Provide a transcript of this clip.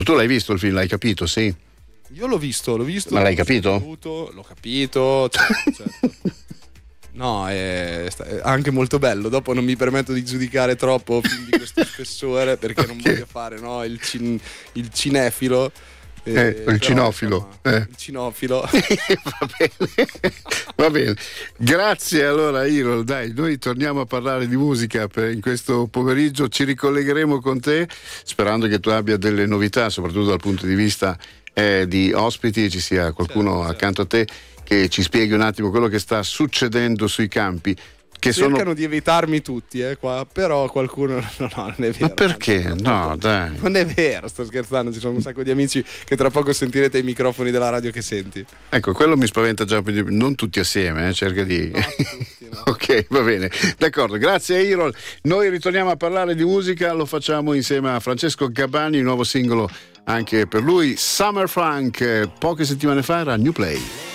Tu l'hai visto il film, l'hai capito, sì? Io l'ho visto. Ma l'hai capito? L'ho capito, certo. No, è anche molto bello. Dopo non mi permetto di giudicare troppo film di questo spessore perché non voglio fare, no, il cinefilo. Il cinofilo. Il cinofilo. Va bene. Va bene. Grazie allora Iro, dai, noi torniamo a parlare di musica in questo pomeriggio, ci ricollegheremo con te sperando che tu abbia delle novità, soprattutto dal punto di vista di ospiti, ci sia qualcuno accanto a te che ci spieghi un attimo quello che sta succedendo sui campi. Che cercano di evitarmi tutti qua, però qualcuno no, non è vero. Ma perché? No, dai. Non è vero, sto scherzando, ci sono un sacco di amici che tra poco sentirete ai microfoni della radio che senti. Ecco, quello mi spaventa già, non tutti assieme, cerca di... No, tutti, no. Ok, va bene, d'accordo, grazie Irol. Noi ritorniamo a parlare di musica, lo facciamo insieme a Francesco Gabbani, nuovo singolo anche per lui, Summer Funk, poche settimane fa era New Play.